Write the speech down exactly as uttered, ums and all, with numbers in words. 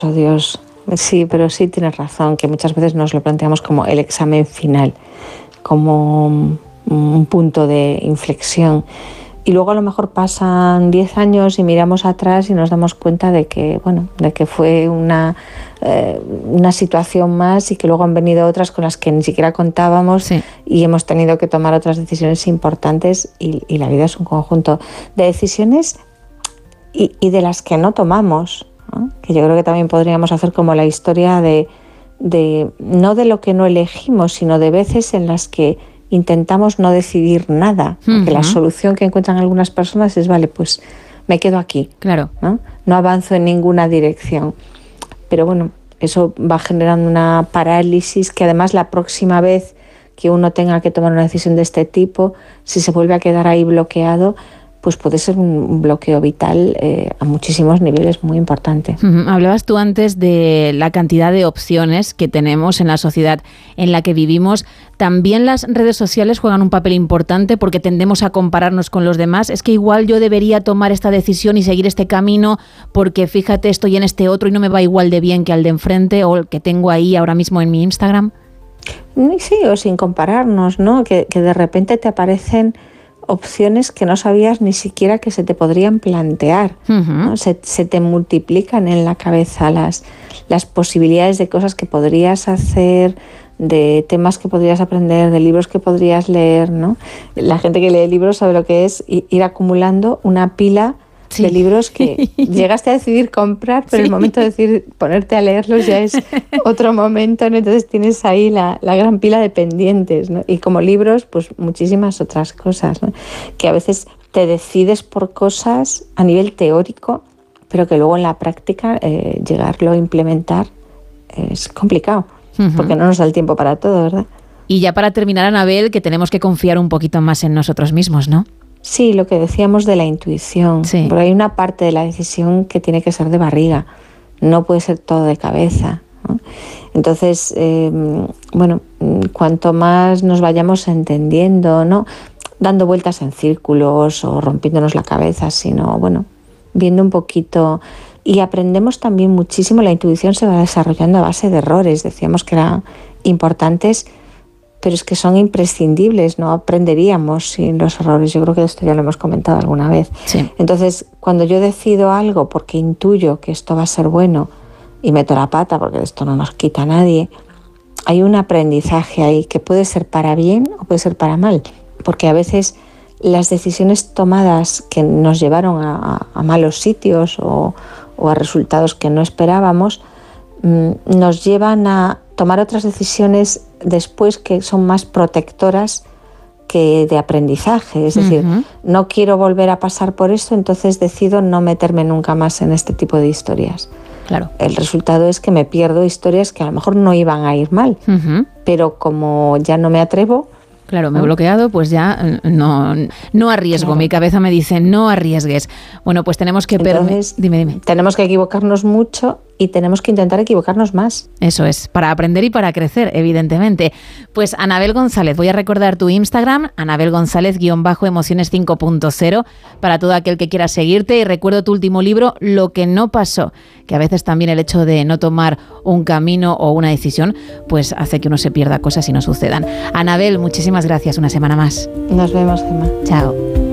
Dios, sí, pero sí tienes razón, que muchas veces nos lo planteamos como el examen final, como un punto de inflexión. Y luego a lo mejor pasan diez años y miramos atrás y nos damos cuenta de que, bueno, de que fue una, eh, una situación más y que luego han venido otras con las que ni siquiera contábamos, sí. Y hemos tenido que tomar otras decisiones importantes y, y la vida es un conjunto de decisiones y, y de las que no tomamos, ¿no? Que yo creo que también podríamos hacer como la historia de, de, no de lo que no elegimos, sino de veces en las que intentamos no decidir nada, uh-huh. Porque la solución que encuentran algunas personas es, vale, pues me quedo aquí, claro, ¿no? No avanzo en ninguna dirección. Pero bueno, eso va generando una parálisis que además la próxima vez que uno tenga que tomar una decisión de este tipo, si se vuelve a quedar ahí bloqueado, pues puede ser un bloqueo vital eh, a muchísimos niveles muy importante. Uh-huh. Hablabas tú antes de la cantidad de opciones que tenemos en la sociedad en la que vivimos. También las redes sociales juegan un papel importante porque tendemos a compararnos con los demás. Es que igual yo debería tomar esta decisión y seguir este camino porque fíjate, estoy en este otro y no me va igual de bien que al de enfrente o el que tengo ahí ahora mismo en mi Instagram. Sí, o sin compararnos, ¿no? Que, que de repente te aparecen opciones que no sabías ni siquiera que se te podrían plantear, uh-huh. ¿no? Se, se te multiplican en la cabeza las, las posibilidades de cosas que podrías hacer, de temas que podrías aprender, de libros que podrías leer, ¿no? La gente que lee libros sabe lo que es ir acumulando una pila sí. de libros que llegaste a decidir comprar, pero sí. el momento de decidir ponerte a leerlos ya es otro momento, ¿no? Entonces tienes ahí la, la gran pila de pendientes, ¿no? Y como libros, pues muchísimas otras cosas, ¿no? Que a veces te decides por cosas a nivel teórico, pero que luego en la práctica eh, llegarlo a implementar es complicado, uh-huh. porque no nos da el tiempo para todo, ¿verdad? Y ya para terminar, Anabel, que tenemos que confiar un poquito más en nosotros mismos, ¿no? Sí, lo que decíamos de la intuición, sí. Porque hay una parte de la decisión que tiene que ser de barriga, no puede ser todo de cabeza, ¿no? Entonces, eh, bueno, cuanto más nos vayamos entendiendo, no dando vueltas en círculos o rompiéndonos la cabeza, sino, bueno, viendo un poquito y aprendemos también muchísimo, la intuición se va desarrollando a base de errores, decíamos que eran importantes, pero es que son imprescindibles, no aprenderíamos sin los errores. Yo creo que esto ya lo hemos comentado alguna vez. Sí. Entonces, cuando yo decido algo porque intuyo que esto va a ser bueno y meto la pata, porque de esto no nos quita nadie, hay un aprendizaje ahí que puede ser para bien o puede ser para mal, porque a veces las decisiones tomadas que nos llevaron a, a malos sitios o, o a resultados que no esperábamos, mmm, nos llevan a tomar otras decisiones después que son más protectoras que de aprendizaje. Es decir, uh-huh. no quiero volver a pasar por esto, entonces decido no meterme nunca más en este tipo de historias. Claro. El resultado es que me pierdo historias que a lo mejor no iban a ir mal, uh-huh. pero como ya no me atrevo... Claro, me he bloqueado, pues ya no, no arriesgo. Claro. Mi cabeza me dice, no arriesgues. Bueno, pues tenemos que... Entonces, permi- dime, dime. Tenemos que equivocarnos mucho y tenemos que intentar equivocarnos más. Eso es, para aprender y para crecer, evidentemente. Pues Anabel González, voy a recordar tu Instagram, Anabel González guión bajo emociones cinco punto cero, para todo aquel que quiera seguirte. Y recuerdo tu último libro, Lo que no pasó, que a veces también el hecho de no tomar un camino o una decisión, pues hace que uno se pierda cosas y no sucedan. Anabel, muchísimas gracias una semana más. Nos vemos, Gemma. Chao.